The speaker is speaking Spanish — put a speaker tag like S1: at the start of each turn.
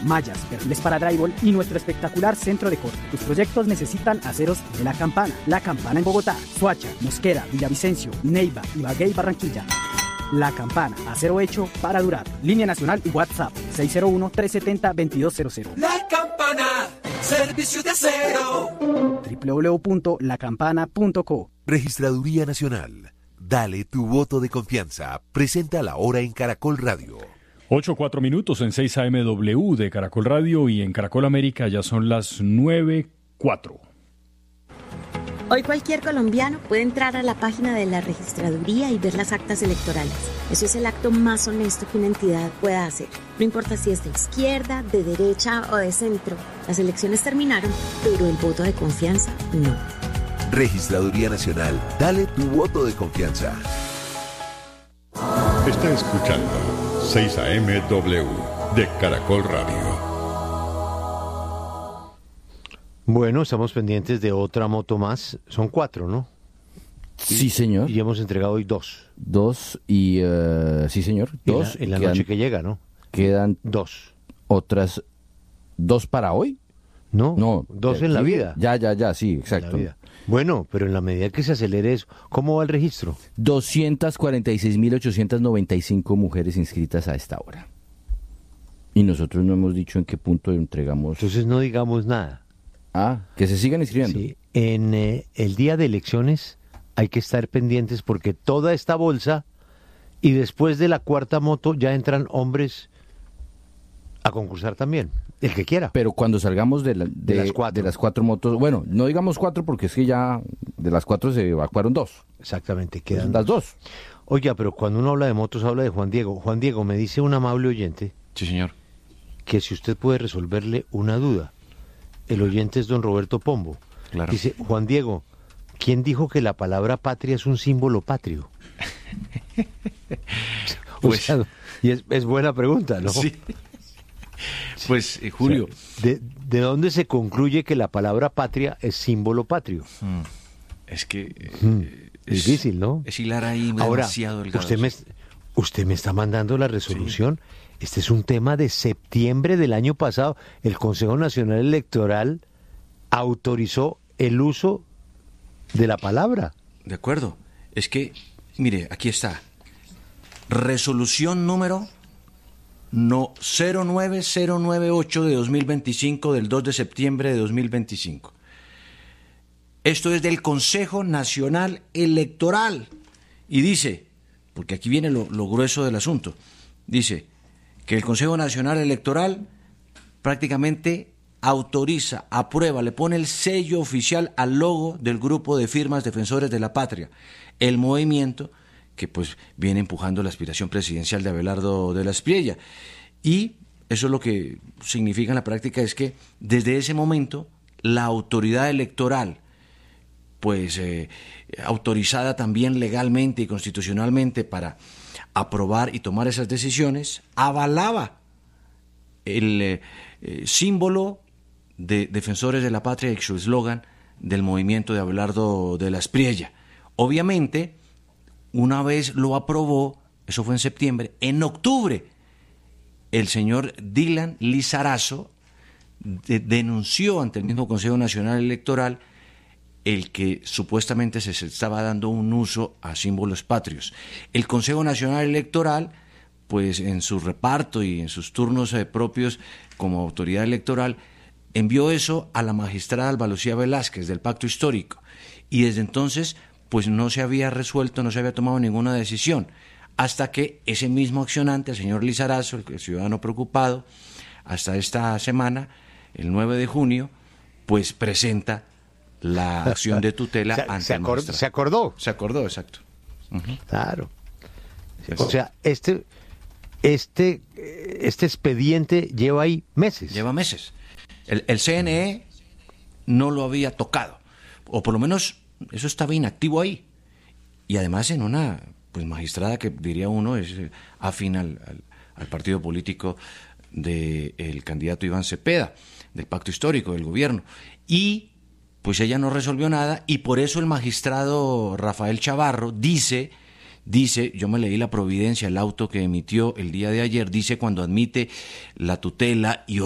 S1: mallas, perfiles para drywall y nuestro espectacular centro de corte. Tus proyectos necesitan aceros de La Campana. La Campana en Bogotá, Soacha, Mosquera, Villavicencio, Neiva, Ibagué y Barranquilla. La Campana, acero hecho para durar. Línea nacional y WhatsApp 601-370-2200.
S2: La Campana, servicio de acero.
S1: www.lacampana.co.
S3: Registraduría Nacional. Dale tu voto de confianza. Presenta la hora en Caracol Radio.
S4: 8:04 en 6 AMW de Caracol Radio, y en Caracol América ya son las 9:04.
S5: Hoy cualquier colombiano puede entrar a la página de la registraduría y ver las actas electorales. Eso es el acto más honesto que una entidad pueda hacer. No importa si es de izquierda, de derecha o de centro. Las elecciones terminaron, pero el voto de confianza no.
S3: Registraduría Nacional. Dale tu voto de confianza.
S6: Está escuchando 6 AMW de Caracol Radio.
S7: Bueno, estamos pendientes de otra moto más. Son 4, ¿no?
S8: Sí, señor.
S7: Y hemos entregado hoy 2.
S8: 2 y... sí, señor. 2.
S7: En la noche que llega, ¿no?
S8: Quedan
S7: 2.
S8: Otras 2 para hoy.
S7: No, 2 en la vida.
S8: Ya, sí, exacto.
S7: Bueno, pero en la medida que se acelere eso, ¿cómo va el registro?
S8: 246.895 mujeres inscritas a esta hora. Y nosotros no hemos dicho en qué punto entregamos.
S7: Entonces no digamos nada.
S8: Que se sigan inscribiendo.
S7: Sí, en el día de elecciones hay que estar pendientes porque toda esta bolsa, y después de la cuarta moto ya entran hombres a concursar también, el que quiera.
S8: Pero cuando salgamos de las 4 motos, bueno, no digamos 4 porque es que ya de las 4 se evacuaron 2.
S7: Exactamente, quedan
S8: las 2.
S7: Oiga, pero cuando uno habla de motos habla de Juan Diego. Juan Diego, me dice un amable oyente.
S9: Sí, señor.
S7: Que si usted puede resolverle una duda. El oyente es don Roberto Pombo.
S9: Claro.
S7: Dice, Juan Diego, ¿quién dijo que la palabra patria es un símbolo patrio?
S9: Pues,
S7: o sea, y es buena pregunta, ¿no?
S9: Sí. Pues, Julio.
S7: O sea, ¿de dónde se concluye que la palabra patria es símbolo patrio?
S9: Es que...
S7: es difícil, ¿no?
S9: Es hilar ahí demasiado delgado.
S7: Usted me está mandando la resolución. Sí. Este es un tema de septiembre del año pasado. El Consejo Nacional Electoral autorizó el uso de la palabra.
S9: De acuerdo. Es que, mire, aquí está. Resolución número 09098 de 2025, del 2 de septiembre de 2025. Esto es del Consejo Nacional Electoral. Y dice, porque aquí viene lo grueso del asunto, dice que el Consejo Nacional Electoral prácticamente autoriza, aprueba, le pone el sello oficial al logo del grupo de firmas Defensores de la Patria, el movimiento que pues viene empujando la aspiración presidencial de Abelardo de la Espriella. Y eso lo que significa en la práctica es que desde ese momento la autoridad electoral, pues autorizada también legalmente y constitucionalmente para aprobar y tomar esas decisiones, avalaba el símbolo de Defensores de la Patria y su eslogan del movimiento de Abelardo de la Espriella. Obviamente, una vez lo aprobó, eso fue en septiembre, en octubre, el señor Dylan Lizarazo denunció ante el mismo Consejo Nacional Electoral el que supuestamente se estaba dando un uso a símbolos patrios. El Consejo Nacional Electoral, pues en su reparto y en sus turnos propios como autoridad electoral, envió eso a la magistrada Alba Lucía Velázquez del Pacto Histórico, y desde entonces pues no se había resuelto, no se había tomado ninguna decisión, hasta que ese mismo accionante, el señor Lizarazo, el ciudadano preocupado, hasta esta semana, el 9 de junio, pues presenta la acción de tutela ante el magistrado.
S7: ¿Se acordó?
S9: Se acordó, exacto.
S7: Uh-huh. Claro. O sea, este expediente lleva ahí meses.
S9: Lleva meses. El CNE no lo había tocado, o por lo menos eso estaba inactivo ahí. Y además en una pues magistrada que diría uno es afín al partido político del candidato Iván Cepeda, del Pacto Histórico, del gobierno. Y pues ella no resolvió nada, y por eso el magistrado Rafael Chavarro dice, yo me leí la providencia, el auto que emitió el día de ayer, dice cuando admite la tutela y